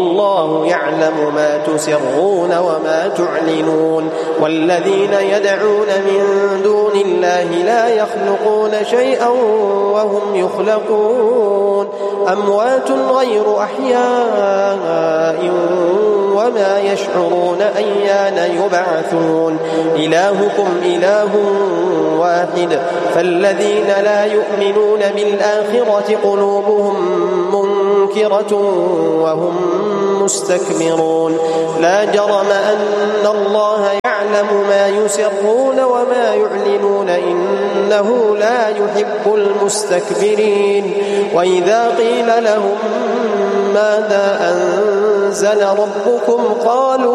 الله يعلم ما تسرون وما تعلنون والذين يدعون من دون الله لا يخلقون شيئا وهم يخلقون أموات غير أحياء وما يشعرون أيان يبعثون إلهكم إله واحد فالذين لا يؤمنون بالآخرة قلوبهم منكرة وهم مستكبرون لا جرم أن الله يعلم ما يسرون وما يعلنون إنه لا يحب المستكبرين وإذا قيل لهم ماذا أنزل ربكم قالوا